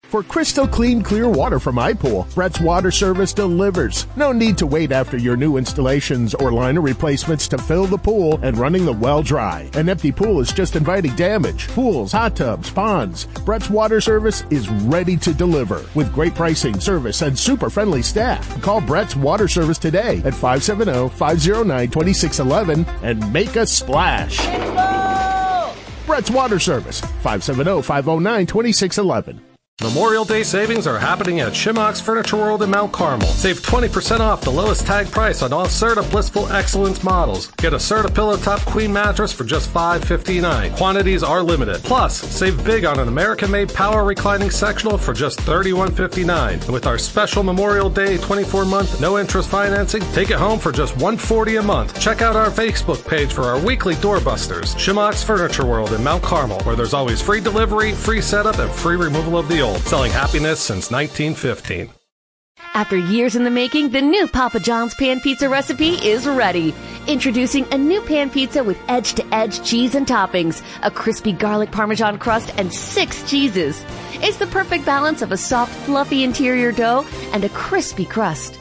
For crystal clean, clear water from iPool, Brett's Water Service delivers. No need to wait after your new installations or liner replacements to fill the pool and running the well dry. An empty pool is just inviting damage. Pools, hot tubs, ponds. Brett's Water Service is ready to deliver with great pricing, service, and super friendly staff. Call Brett's Water Service today at 570-509-2611 and make a splash. Brett's Water Service, 570-509-2611. Memorial Day savings are happening at Shimock's Furniture World in Mount Carmel. Save 20% off the lowest tag price on all Serta Blissful Excellence models. Get a Serta Pillow Top Queen mattress for just $5.59. Quantities are limited. Plus, save big on an American-made power reclining sectional for just $31.59. And with our special Memorial Day 24-month no-interest financing, take it home for just $140 a month. Check out our Facebook page for our weekly doorbusters. Shimock's Furniture World in Mount Carmel, where there's always free delivery, free setup, and free removal of the old. Selling happiness since 1915. After years in the making, the new Papa John's Pan Pizza recipe is ready. Introducing a new pan pizza with edge-to-edge cheese and toppings, a crispy garlic Parmesan crust, and 6 cheeses. It's the perfect balance of a soft, fluffy interior dough and a crispy crust.